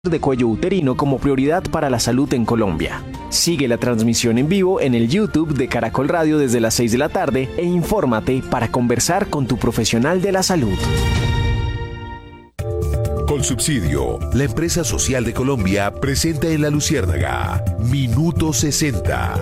de cuello uterino como prioridad para la salud en Colombia. Sigue la transmisión en vivo en el YouTube de Caracol Radio desde las 6 de la tarde e infórmate para conversar con tu profesional de la salud. Colsubsidio, la empresa social de Colombia, presenta en La Luciérnaga Minuto 60.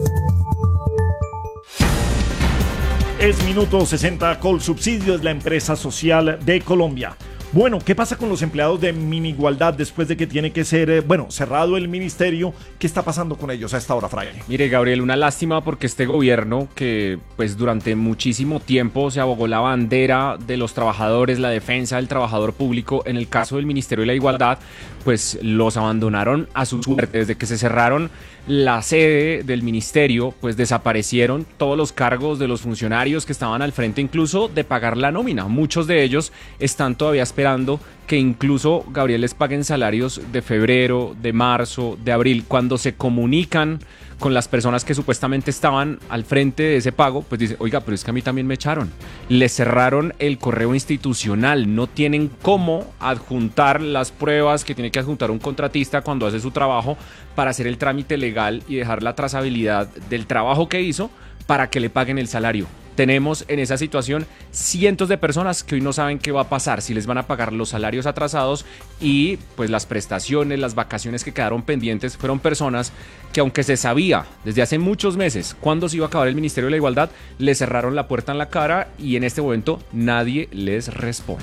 Es Minuto 60, Colsubsidio es la empresa social de Colombia. Bueno, ¿qué pasa con los empleados de Minigualdad después de que tiene que ser, cerrado el ministerio? ¿Qué está pasando con ellos a esta hora, Fraile? Mire, Gabriel, una lástima porque este gobierno que pues durante muchísimo tiempo se abogó la bandera de los trabajadores, la defensa del trabajador público, en el caso del Ministerio de la Igualdad, pues los abandonaron a su suerte. Desde que se cerraron la sede del ministerio, pues desaparecieron todos los cargos de los funcionarios que estaban al frente, incluso de pagar la nómina. Muchos de ellos están todavía esperando que incluso, Gabriel, les paguen salarios de febrero, de marzo, de abril. Cuando se comunican con las personas que supuestamente estaban al frente de ese pago, pues dicen, oiga, pero es que a mí también me echaron. Les cerraron el correo institucional, no tienen cómo adjuntar las pruebas que tiene que adjuntar un contratista cuando hace su trabajo para hacer el trámite legal y dejar la trazabilidad del trabajo que hizo para que le paguen el salario. Tenemos en esa situación cientos de personas que hoy no saben qué va a pasar, si les van a pagar los salarios atrasados y pues las prestaciones, las vacaciones que quedaron pendientes. Fueron personas que, aunque se sabía desde hace muchos meses cuándo se iba a acabar el Ministerio de la Igualdad, les cerraron la puerta en la cara y en este momento nadie les responde.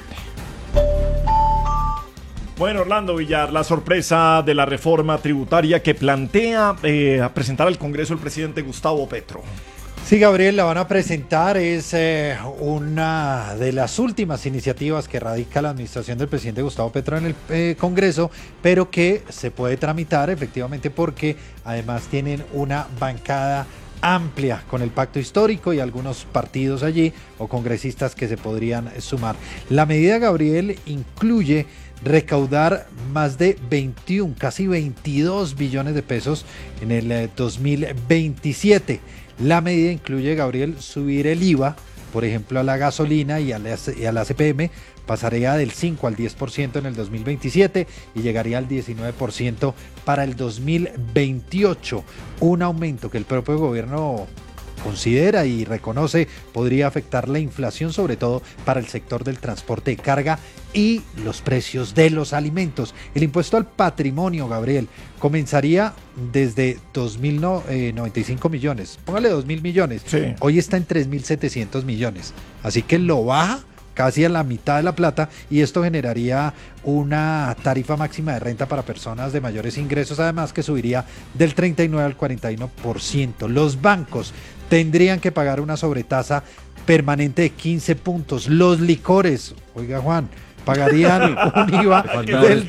Bueno, Orlando Villar, la sorpresa de la reforma tributaria que plantea presentar al Congreso el presidente Gustavo Petro. Sí, Gabriel, la van a presentar, es una de las últimas iniciativas que radica la administración del presidente Gustavo Petro en el Congreso, pero que se puede tramitar efectivamente porque además tienen una bancada amplia con el pacto histórico y algunos partidos allí o congresistas que se podrían sumar. La medida, Gabriel, incluye recaudar más de 21, casi 22 billones de pesos en el 2027. La medida incluye, Gabriel, subir el IVA, por ejemplo, a la gasolina y a la CPM, pasaría del 5 al 10% en el 2027 y llegaría al 19% para el 2028. Un aumento que el propio gobierno considera y reconoce podría afectar la inflación, sobre todo para el sector del transporte de carga y los precios de los alimentos. El impuesto al patrimonio, Gabriel, comenzaría desde 2.095 millones. Póngale 2.000 millones. Sí. Hoy está en 3.700 millones. Así que lo baja casi a la mitad de la plata y esto generaría una tarifa máxima de renta para personas de mayores ingresos, además que subiría del 39 al 41%. Los bancos tendrían que pagar una sobretasa permanente de 15 puntos. Los licores, oiga Juan, pagarían un IVA del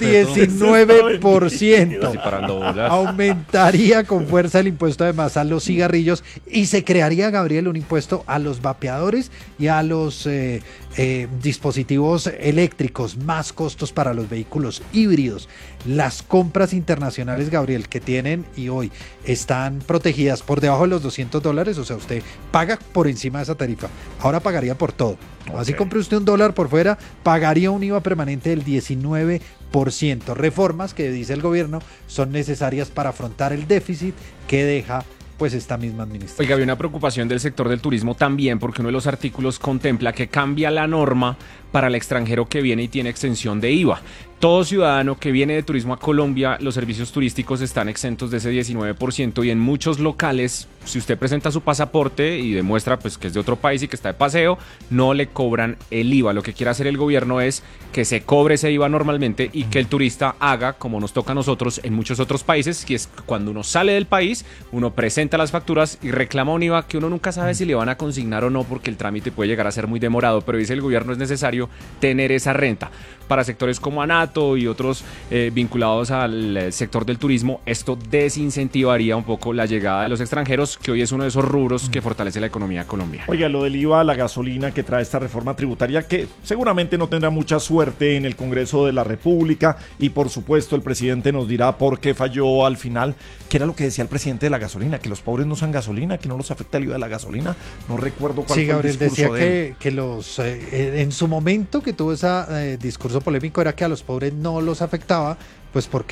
19%. Aumentaría con fuerza el impuesto además a los cigarrillos y se crearía, Gabriel, un impuesto a los vapeadores y a los dispositivos eléctricos, más costos para los vehículos híbridos. Las compras internacionales, Gabriel, que tienen y hoy están protegidas por debajo de los $200, o sea, usted paga por encima de esa tarifa. Ahora pagaría por todo. Así compre usted $1 por fuera, pagaría un IVA permanente del 19%. Reformas que dice el gobierno son necesarias para afrontar el déficit que deja pues esta misma administración. Oiga, había una preocupación del sector del turismo también, porque uno de los artículos contempla que cambia la norma para el extranjero que viene y tiene exención de IVA. Todo ciudadano que viene de turismo a Colombia, los servicios turísticos están exentos de ese 19% y en muchos locales, si usted presenta su pasaporte y demuestra pues que es de otro país y que está de paseo, no le cobran el IVA. Lo que quiere hacer el gobierno es que se cobre ese IVA normalmente y que el turista haga como nos toca a nosotros en muchos otros países, que es cuando uno sale del país, uno presenta las facturas y reclama un IVA que uno nunca sabe si le van a consignar o no, porque el trámite puede llegar a ser muy demorado, pero dice el gobierno es necesario tener esa renta. Para sectores como ANATO y otros vinculados al sector del turismo, esto desincentivaría un poco la llegada de los extranjeros, que hoy es uno de esos rubros que fortalece la economía colombiana. Oiga, lo del IVA a la gasolina que trae esta reforma tributaria, que seguramente no tendrá mucha suerte en el Congreso de la República, y por supuesto el presidente nos dirá por qué falló al final, que era lo que decía el presidente de la gasolina, que los pobres no usan gasolina, que no los afecta el IVA de la gasolina. No recuerdo cuál fue Gabriel, el discurso decía de él. que los en su momento que tuvo ese discurso polémico era que a los pobres no los afectaba pues porque